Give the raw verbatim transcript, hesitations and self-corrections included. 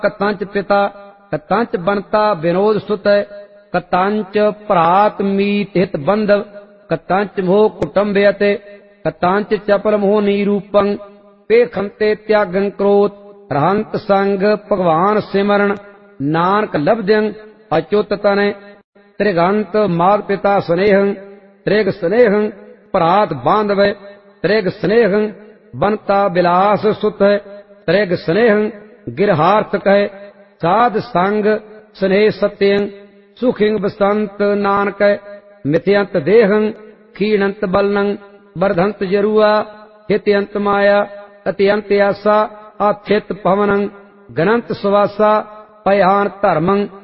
कतंच पिता कतंच बनता विनोद सुत कतंच भ्रात मीत हित बंधव कतंच मोह कुटुंबयते कतंच चपल मोह नीरूपं पेखंते त्यागं क्रोध रहंत संग भगवान सिमरण नानक लभद्यं अच्युत तने त्रिगंत मात पिता स्नेहं त्रिग स्नेहं भ्रात बांधव त्रिग स्नेहं बनता बिलास सुत त्रिग स्नेहं गिरहार्थ कह साध संग स्नेह सत्यं सुखिंग बसंत नानक मिथ्यंत देहं क्षीणंत बलनं वर्धंत जरुआ हित्यंत माया अत्यंत आसा आथित पवनं गणंत सुवासा पयान धर्मं